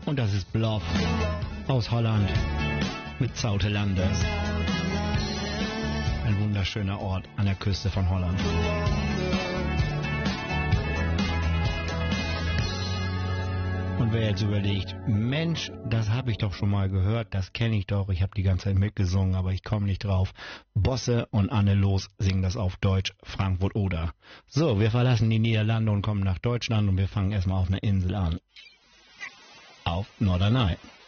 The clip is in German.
Und das ist Blof aus Holland mit Zoutelande. Ein wunderschöner Ort an der Küste von Holland. Und wer jetzt überlegt, Mensch, das habe ich doch schon mal gehört, das kenne ich doch, ich habe die ganze Zeit mitgesungen, aber ich komme nicht drauf. Bosse und Anne Loos singen das auf Deutsch, Frankfurt Oder. So, wir verlassen die Niederlande und kommen nach Deutschland und wir fangen erstmal auf einer Insel an. Auf Norderney.